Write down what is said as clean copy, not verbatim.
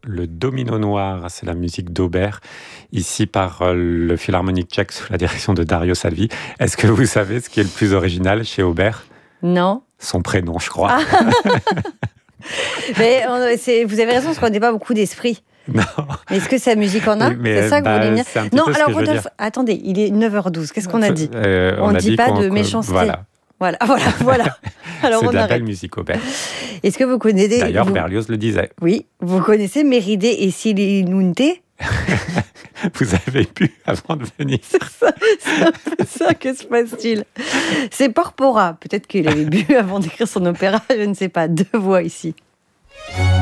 le Domino Noir, c'est la musique d'Aubert, ici par le Philharmonique tchèque sous la direction de Dario Salvi. Est-ce que vous savez ce qui est le plus original chez Aubert ? Non. Son prénom, je crois. Mais vous avez raison, parce qu'on n'est pas beaucoup d'esprit. Non. Mais est-ce que sa musique en a ? C'est ça que vous voulez me dire ? C'est un petit Non, peu ce alors que je veux dire. attendez, il est 9h12. Qu'est-ce qu'on a dit ? On ne a dit dit pas de méchanceté. Voilà. Voilà. Alors C'est on de la arrête. belle musique Aubert. Est-ce que vous connaissez... D'ailleurs, Berlioz le disait. Oui, vous connaissez Méridée et Silinunte ? Vous avez bu avant de venir. C'est un peu ça, que se passe-t-il ? C'est Porpora. Peut-être qu'il avait bu avant d'écrire son opéra, je ne sais pas. 2 voix ici.